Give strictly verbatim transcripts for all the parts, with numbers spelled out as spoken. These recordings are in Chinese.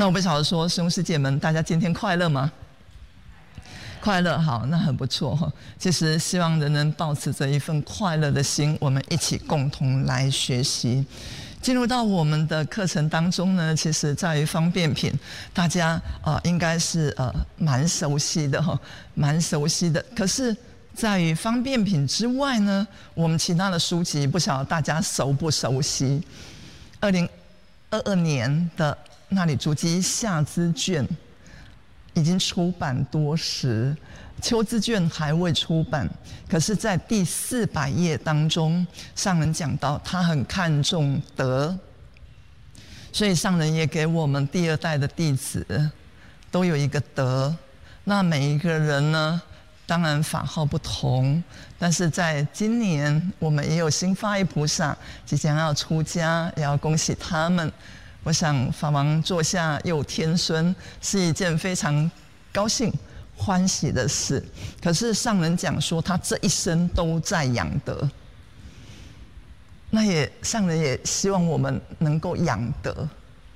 那我不晓得说师兄师姐们，大家今天快乐吗？快乐，好，那很不错哈。其实希望人人抱持着一份快乐的心，我们一起共同来学习。进入到我们的课程当中呢，其实在于方便品，大家啊、呃、应该是呃蛮熟悉的哈，蛮熟悉的。可是在于方便品之外呢，我们其他的书籍不晓得大家熟不熟悉？二零二二年的那里足迹夏之卷已经出版多时，秋之卷还未出版。可是在第四百页当中，上人讲到他很看重德，所以上人也给我们第二代的弟子都有一个德。那每一个人呢，当然法号不同，但是在今年我们也有新发意菩萨即将要出家，也要恭喜他们。我想法王座下又有天孙，是一件非常高兴欢喜的事。可是上人讲说，他这一生都在养德，那也上人也希望我们能够养德。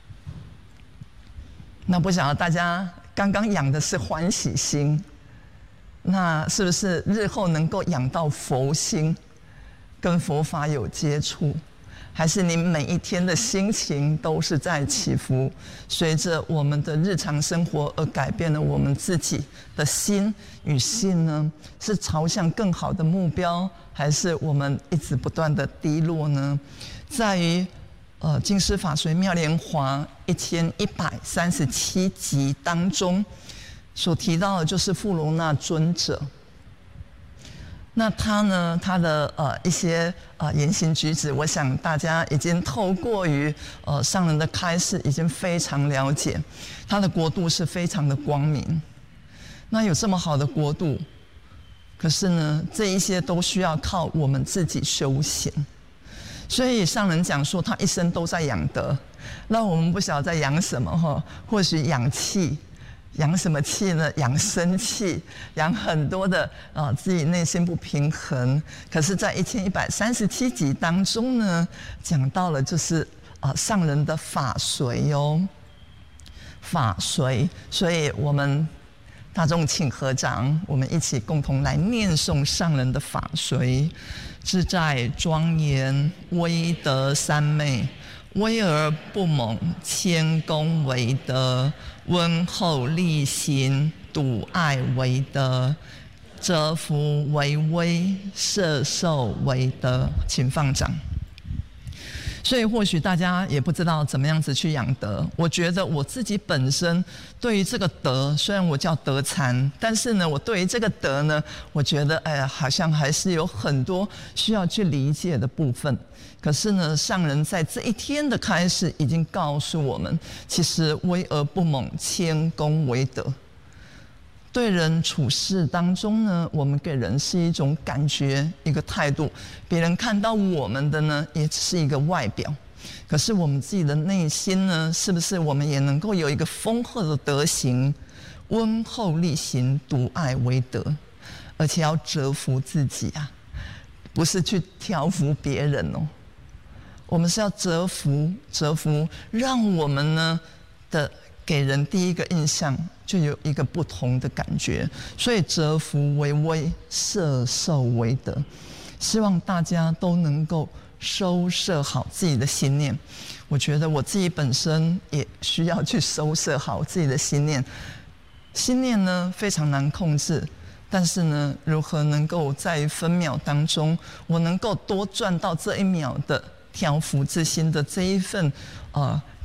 那不晓得大家刚刚养的是欢喜心，那是不是日后能够养到佛心，跟佛法有接触？还是你每一天的心情都是在起伏，随着我们的日常生活而改变了我们自己的心与性呢？是朝向更好的目标，还是我们一直不断的低落呢？在于呃《净师法随妙莲华》一千一百三十七集当中所提到的，就是富罗那尊者。那他呢？他的呃一些呃言行举止，我想大家已经透过于呃上人的开示，已经非常了解。他的国度是非常的光明。那有这么好的国度，可是呢，这一些都需要靠我们自己修行。所以上人讲说，他一生都在养德。那我们不晓得在养什么哈？或许养气。养什么气呢？养生气，养很多的啊、呃、自己内心不平衡。可是，在一千一百三十七集当中呢，讲到了就是啊、呃、上人的法随哟，法随。所以我们大众请合掌，我们一起共同来念诵上人的法随。自在庄严，威德三昧。威而不猛，谦恭为德；温厚力行，笃爱为德；折服为威，摄受为德。请放掌。所以或许大家也不知道怎么样子去养德。我觉得我自己本身对于这个德，虽然我叫德禅，但是呢，我对于这个德呢，我觉得哎呀，好像还是有很多需要去理解的部分。可是呢，上人在这一天的开始已经告诉我们，其实威而不猛，谦恭为德。对人处事当中呢，我们给人是一种感觉，一个态度。别人看到我们的呢，也只是一个外表。可是我们自己的内心呢，是不是我们也能够有一个丰厚的德行？温厚力行，笃爱为德，而且要折服自己啊，不是去挑服别人哦。我们是要折服，折服，让我们呢的给人第一个印象就有一个不同的感觉。所以折服为威，摄受为德。希望大家都能够收摄好自己的心念。我觉得我自己本身也需要去收摄好自己的心念。心念呢非常难控制，但是呢，如何能够在分秒当中，我能够多赚到这一秒的调伏之心的这一份呃